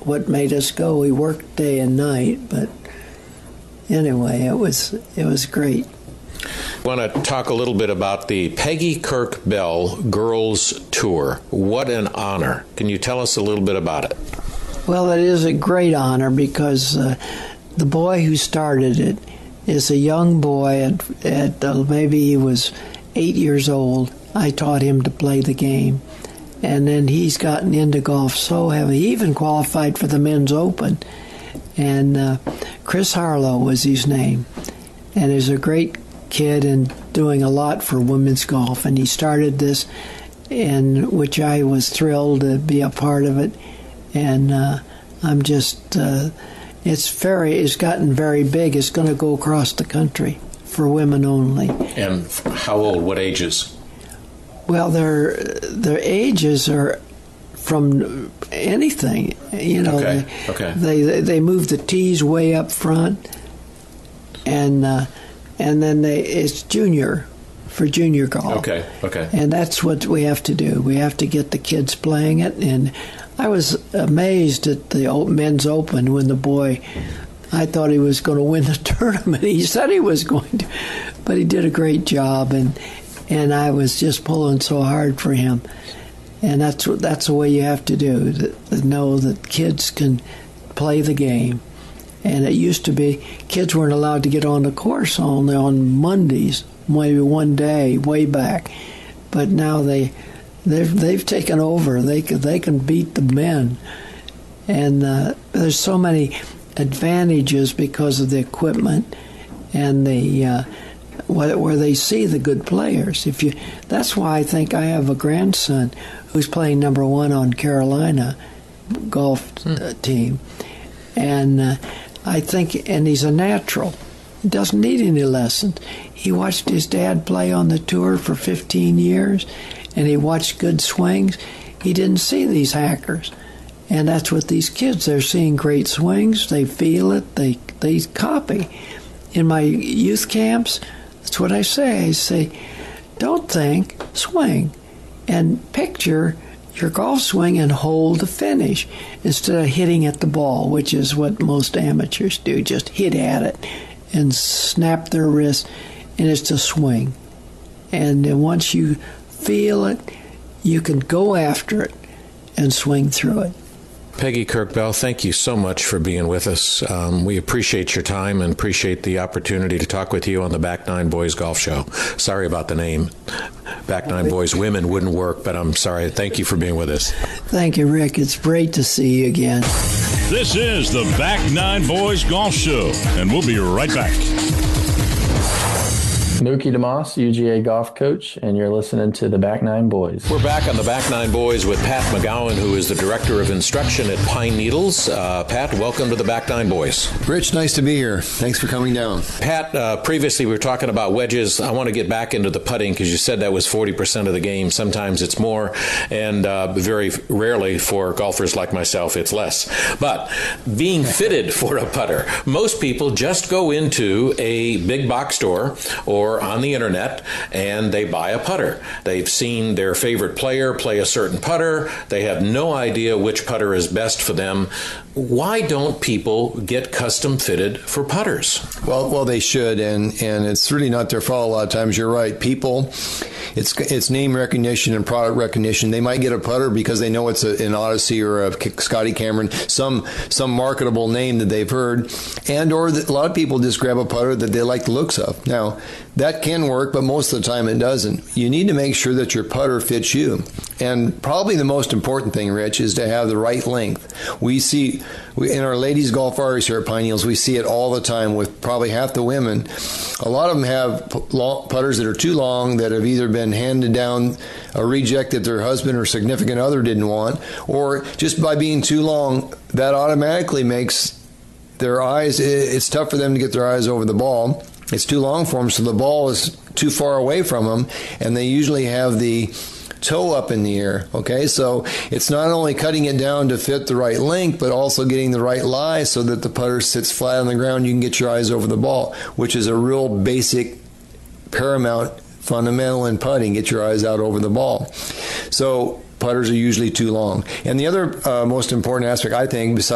what made us go. We worked day and night, but anyway, it was great. I want to talk a little bit about the Peggy Kirk Bell Girls Tour. What an honor. Can you tell us a little bit about it? Well, it is a great honor because the boy who started it is a young boy at maybe he was 8 years old. I taught him to play the game. And then he's gotten into golf so heavy. He even qualified for the Men's Open. And Chris Harlow was his name. And he's a great kid and doing a lot for women's golf. And he started this, in which I was thrilled to be a part of it. And I'm just, it's gotten very big. It's going to go across the country for women only. And how old? What ages? Well, their ages are from anything, you know. Okay. They move the tees way up front, and then it's junior for junior golf. Okay. And that's what we have to do. We have to get the kids playing it. And I was amazed at the Men's Open when the boy, I thought he was going to win the tournament. He said he was going to, but he did a great job, and I was just pulling so hard for him. And that's the way you have to do, to know that kids can play the game. And it used to be kids weren't allowed to get on the course only on Mondays, maybe one day way back. But now they've taken over. They can beat the men. And there's so many advantages because of the equipment and the where they see the good players. That's why I think I have a grandson who's playing number one on Carolina golf team, and I think, and he's a natural. He doesn't need any lessons. He watched his dad play on the tour for 15 years, and he watched good swings. He didn't see these hackers, and that's what these kids. They're seeing great swings. They feel it. They copy. In my youth camps, that's what I say. I say, don't think, swing, and picture your golf swing and hold the finish instead of hitting at the ball, which is what most amateurs do. Just hit at it and snap their wrist, and it's a swing. And then once you feel it, you can go after it and swing through it. Peggy Kirk Bell, thank you so much for being with us. We appreciate your time and appreciate the opportunity to talk with you on the Back Nine Boys Golf Show. Sorry about the name. Back Nine Boys Women wouldn't work, but I'm sorry. Thank you for being with us. Thank you, Rick. It's great to see you again. This is the Back Nine Boys Golf Show, and we'll be right back. Mookie DeMoss, UGA golf coach, and you're listening to the Back Nine Boys. We're back on the Back Nine Boys with Pat McGowan, who is the Director of Instruction at Pine Needles. Pat, welcome to the Back Nine Boys. Rich, nice to be here. Thanks for coming down. Pat, previously we were talking about wedges. I want to get back into the putting because you said that was 40% of the game. Sometimes it's more, and very rarely for golfers like myself, it's less. But being fitted for a putter, most people just go into a big box store or on the internet and they buy a putter. They've seen their favorite player play a certain putter. They have no idea which putter is best for them. Why don't people get custom fitted for putters? Well, they should, and it's really not their fault a lot of times. You're right. People, it's name recognition and product recognition. They might get a putter because they know it's an Odyssey or a Scotty Cameron, some marketable name that they've heard, or a lot of people just grab a putter that they like the looks of. Now, that can work, but most of the time it doesn't. You need to make sure that your putter fits you. And probably the most important thing, Rich, is to have the right length. In our ladies golf artists here at Pine Needles, we see it all the time with probably half the women. A lot of them have putters that are too long, that have either been handed down a reject that their husband or significant other didn't want, or just by being too long, that automatically makes their eyes, it's tough for them to get their eyes over the ball. It's too long for them, so the ball is too far away from them, and they usually have the toe up in the air. Okay, so it's not only cutting it down to fit the right length, but also getting the right lie so that the putter sits flat on the ground. You can get your eyes over the ball, which is a real basic, paramount, fundamental in putting. Get your eyes out over the ball. So putters are usually too long. And the other most important aspect, I think, besides